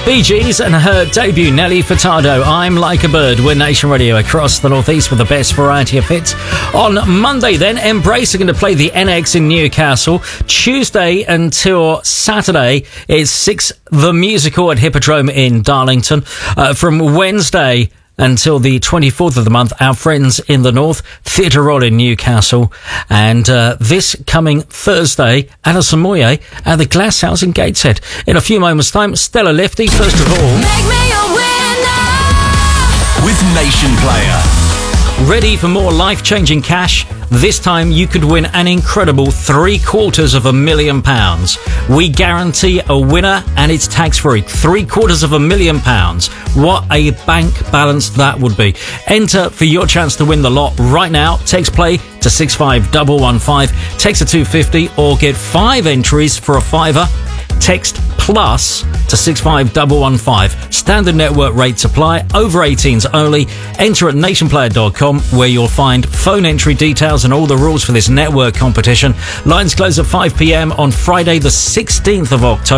Bee Gees and her debut, Nelly Furtado, I'm Like a Bird. We're Nation Radio across the Northeast with the best variety of hits. On Monday then, Embrace are going to play the NX in Newcastle. Tuesday until Saturday, it's Six the Musical at Hippodrome in Darlington. From Wednesday until the 24th of the month, our friends in the north, Theatre Royal in Newcastle. And this coming Thursday, Alison Moyet at the Glass House in Gateshead. In a few moments' time, Stella Lifty, first of all. Make me a winner with Nation Player. Ready for more life-changing cash? This time you could win an incredible £750,000. We guarantee a winner and it's tax-free. £750,000. What a bank balance that would be. Enter for your chance to win the lot right now. Text play to 65115. Text to 250 or get 5 entries for a £5. Text plus to 65115. Standard network rates apply. Over 18s only. Enter at nationplayer.com where you'll find phone entry details and all the rules for this network competition. Lines close at 5 p.m. on Friday the 16th of October.